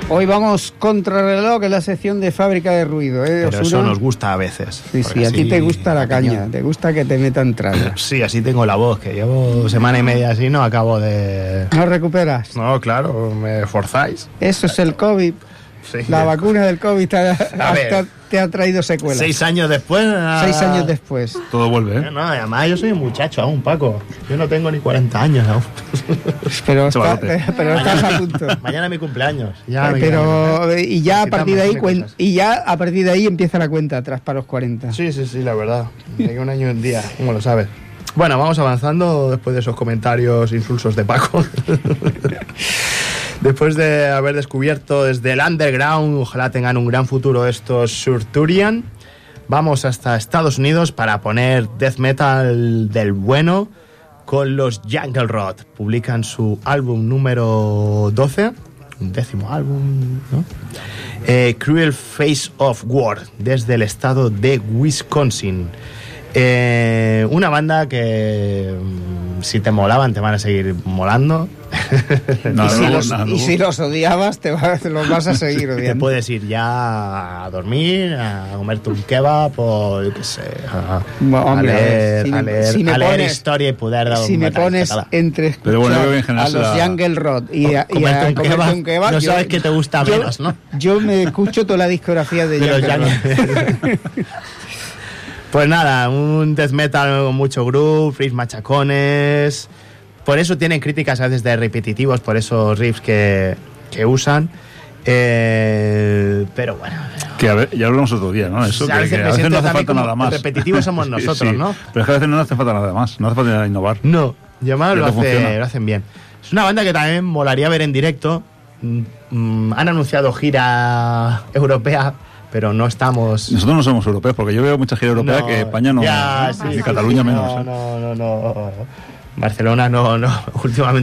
Hoy vamos contrarreloj, que es la sección de fábrica de ruido, ¿eh? Pero eso nos gusta a veces. Sí, a ti te gusta la caña, te gusta que te metan tralla. Sí, así tengo la voz, que llevo semana y media así, no acabo de... ¿No recuperas? No, claro, me forzáis. Eso es el COVID. Sí. La vacuna del COVID te ha traído secuelas. 6 años después... 6 años después. Todo vuelve, ¿eh? No, además yo soy un muchacho aún, Paco. Yo no tengo ni 40 años aún. Pero estás a punto. Mañana es mi cumpleaños. Y ya a partir de ahí empieza la cuenta atrás para los 40. Sí, la verdad. De que un año y un día, ¿cómo lo sabes? Bueno, vamos avanzando después de esos comentarios insulsos de Paco. Después de haber descubierto desde el underground, ojalá tengan un gran futuro estos Surturian, vamos hasta Estados Unidos para poner death metal del bueno con los Jungle Rot. Publican su álbum número 12, un 10º álbum, ¿no? Cruel Face of War, desde el estado de Wisconsin. Una banda que si te molaban te van a seguir molando. Y si los odiabas los vas a seguir odiando. Te puedes ir ya a dormir, a comerte un kebab o yo qué sé, a leer historia y poder dar si me pones entre escuchar a los Jungle Rot y a comerte un kebab, no sabes que te gusta menos, ¿no? Yo me escucho toda la discografía de Jungle Rot. Pues nada, un death metal con mucho groove, riffs machacones. Por eso tienen críticas a veces de repetitivos, por esos riffs que usan. Pero bueno. Que a ver, ya hablamos otro día, ¿no? Eso, a veces no hace falta nada más. Repetitivos somos nosotros, sí. ¿No? Pero es que a veces no hace falta nada más, no hace falta innovar. No, lo hacen bien. Es una banda que también molaría ver en directo. Han anunciado gira europea, pero no estamos... Nosotros no somos europeos, porque yo veo mucha gira europea que España no... Ya, ni Cataluña menos. No. Barcelona no. Últimamente